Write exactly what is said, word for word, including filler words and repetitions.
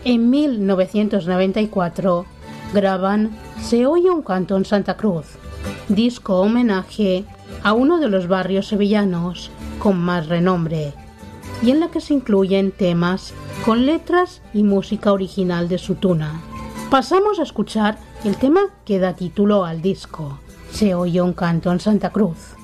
En mil novecientos noventa y cuatro graban Se oye un canto en Santa Cruz, disco homenaje a uno de los barrios sevillanos con más renombre, y en la que se incluyen temas con letras y música original de Sutuna. Pasamos a escuchar el tema que da título al disco, Se oye un canto en Santa Cruz.